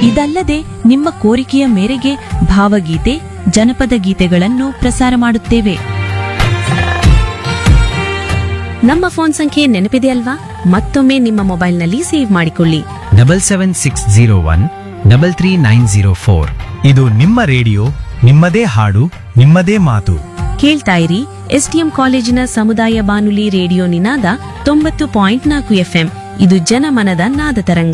ಇದಲ್ಲದೆ ನಿಮ್ಮ ಕೋರಿಕೆಯ ಮೇರೆಗೆ ಭಾವಗೀತೆ ಜನಪದ ಗೀತೆಗಳನ್ನು ಪ್ರಸಾರ ಮಾಡುತ್ತೇವೆ. ನಮ್ಮ ಫೋನ್ ಸಂಖ್ಯೆ ನೆನಪಿದೆಯಲ್ವಾ? ಮತ್ತೊಮ್ಮೆ ನಿಮ್ಮ ಮೊಬೈಲ್ನಲ್ಲಿ ಸೇವ್ ಮಾಡಿಕೊಳ್ಳಿ. 77601 ಇದು ನಿಮ್ಮ ರೇಡಿಯೋ, ನಿಮ್ಮದೇ ಹಾಡು, ನಿಮ್ಮದೇ ಮಾತು. ಕೇಳ್ತಾ ಇರಿ ಎಸ್ಟಿಎಂ ಕಾಲೇಜಿನ ಸಮುದಾಯ ಬಾನುಲಿ ರೇಡಿಯೋ ನಿನಾದ 90.4 FM. ಇದು ಜನಮನದ ನಾದ ತರಂಗ.